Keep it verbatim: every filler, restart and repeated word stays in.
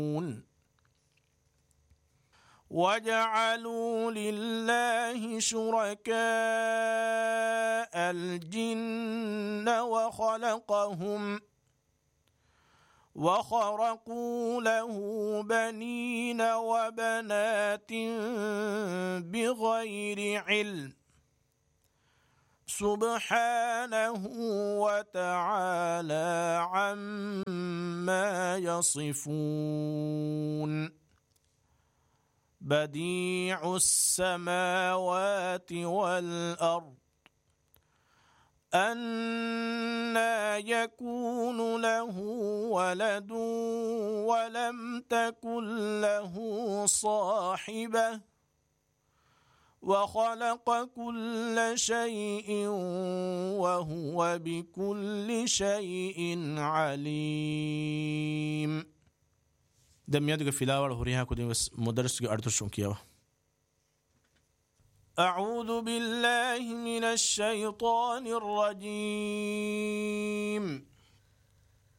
وجعلوا لله شركاء الجن وخلقهم وخرقوا له بنين وبنات بغير علم سبحانه وتعالى عما يصفون بديع السماوات والأرض أنى يكون له ولد ولم تكن له صاحبة وخلق كل شيء وهو بكل شيء عليم. دميادك في لاور هوريها كودي بس مدرس أرتشون كيا. أعوذ بالله من الشيطان الرجيم.